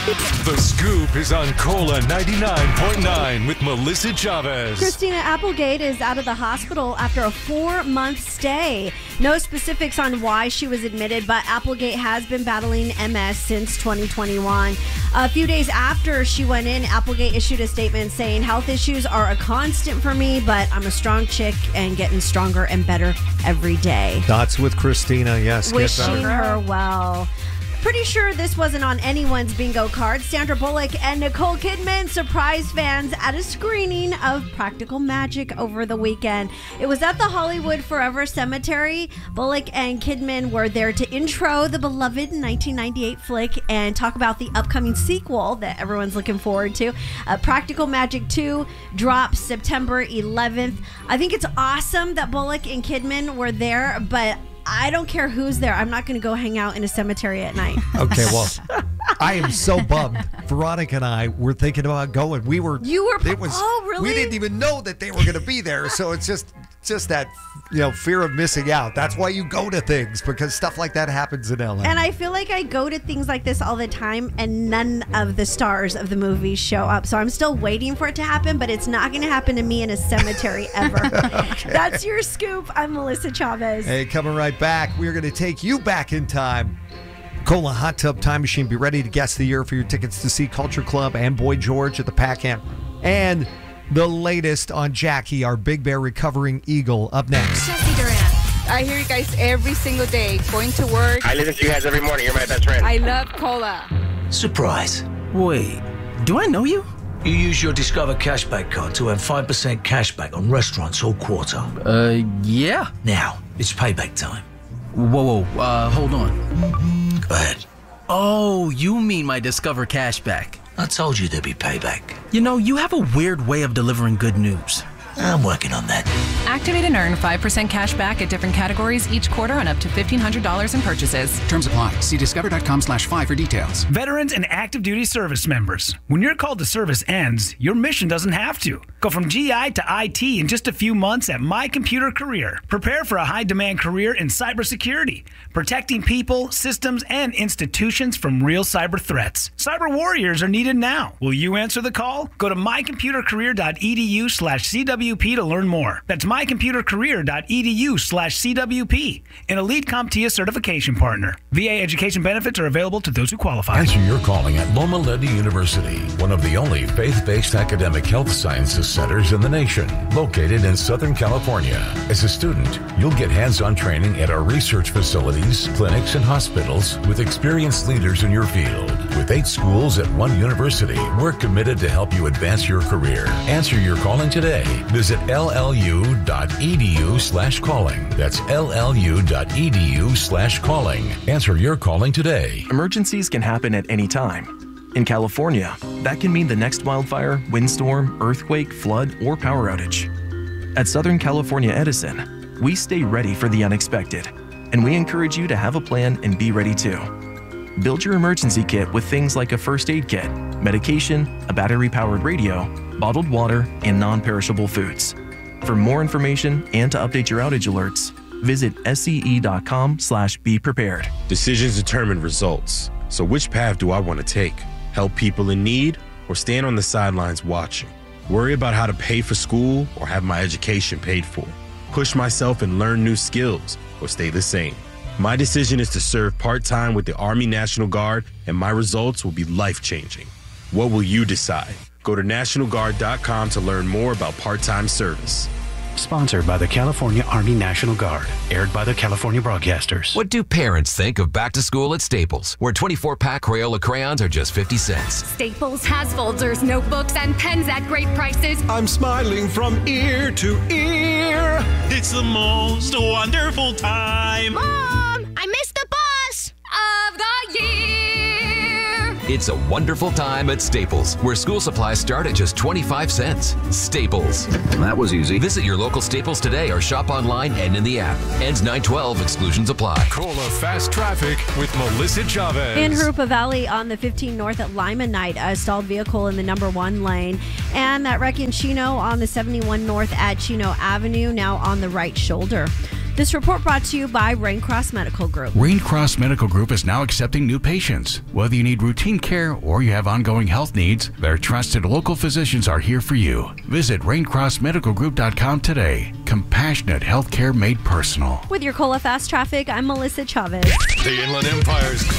The Scoop is on Cola 99.9 with Melissa Chavez. Christina Applegate is out of the hospital after a 4-month stay. No specifics on why she was admitted, but Applegate has been battling MS since 2021. A few days after she went in, Applegate issued a statement saying, "Health issues are a constant for me, but I'm a strong chick and getting stronger and better every day." Thoughts with Christina, yes. Wishing her well. Pretty sure this wasn't on anyone's bingo card. Sandra Bullock and Nicole Kidman surprised fans at a screening of Practical Magic over the weekend. It was at the Hollywood Forever Cemetery. Bullock and Kidman were there to intro the beloved 1998 flick and talk about the upcoming sequel that everyone's looking forward to. Practical Magic 2 drops September 11th. I think it's awesome that Bullock and Kidman were there, but I don't care who's there. I'm not going to go hang out in a cemetery at night. Okay, well, I am so bummed. Veronica and I were thinking about going. You were? Oh, really? We didn't even know that they were going to be there. So it's just that, fear of missing out. That's why you go to things, because stuff like that happens in LA. And I feel like I go to things like this all the time, and none of the stars of the movies show up. So I'm still waiting for it to happen, but it's not going to happen to me in a cemetery ever. Okay. That's your scoop. I'm Melissa Chavez. Hey, coming right back, we're going to take you back in time. Cola Hot Tub Time Machine. Be ready to guess the year for your tickets to see Culture Club and Boy George at the Pac Am. And the latest on Jackie, our Big Bear recovering eagle, up next. Jesse Duran. I hear you guys every single day, going to work. I listen to you guys every morning. You're my best friend. I love Cola. Surprise. Wait, do I know you? You use your Discover Cashback card to earn 5% cashback on restaurants all quarter. Yeah. Now, it's payback time. Whoa, hold on. Go ahead. Oh, you mean my Discover Cashback. I told you there'd be payback. You have a weird way of delivering good news. I'm working on that. Activate and earn 5% cash back at different categories each quarter on up to $1,500 in purchases. Terms apply. See discover.com/5 for details. Veterans and active duty service members. When your call to service ends, your mission doesn't have to. Go from GI to IT in just a few months at My Computer Career. Prepare for a high-demand career in cybersecurity, protecting people, systems, and institutions from real cyber threats. Cyber warriors are needed now. Will you answer the call? Go to mycomputercareer.edu/CWP to learn more. That's mycomputercareer.edu/CWP, an elite CompTIA certification partner. VA education benefits are available to those who qualify. Answer your calling at Loma Linda University, one of the only faith-based academic health sciences centers in the nation, located in Southern California. As a student, you'll get hands-on training at our research facilities, clinics, and hospitals with experienced leaders in your field. With 8 schools at one university, we're committed to help you advance your career. Answer your calling today. Visit llu.edu/calling. That's llu.edu/calling. Answer your calling today. Emergencies can happen at any time. In California, that can mean the next wildfire, windstorm, earthquake, flood, or power outage. At Southern California Edison, we stay ready for the unexpected, and we encourage you to have a plan and be ready too. Build your emergency kit with things like a first aid kit, medication, a battery-powered radio, bottled water, and non-perishable foods. For more information and to update your outage alerts, visit scE.com/beprepared. Decisions determine results. So which path do I want to take? Help people in need or stand on the sidelines watching? Worry about how to pay for school or have my education paid for? Push myself and learn new skills or stay the same? My decision is to serve part-time with the Army National Guard, and my results will be life-changing. What will you decide? Go to NationalGuard.com to learn more about part-time service. Sponsored by the California Army National Guard. Aired by the California Broadcasters. What do parents think of back to school at Staples, where 24-pack Crayola crayons are just 50 cents? Staples has folders, notebooks, and pens at great prices. I'm smiling from ear to ear. It's the most wonderful time. Mom, I missed the bus of the year. It's a wonderful time at Staples, where school supplies start at just 25 cents. Staples. That was easy. Visit your local Staples today or shop online and in the app. Ends 9/12. Exclusions apply. Cola Fast Traffic with Melissa Chavez. In Harupa Valley on the 15 North at Lima Night, a stalled vehicle in the number 1 lane. And that wreck in Chino on the 71 North at Chino Avenue, now on the right shoulder. This report brought to you by Raincross Medical Group. Raincross Medical Group is now accepting new patients. Whether you need routine care or you have ongoing health needs, their trusted local physicians are here for you. Visit raincrossmedicalgroup.com today. Compassionate healthcare made personal. With your Cola Fast Traffic, I'm Melissa Chavez. The Inland Empire's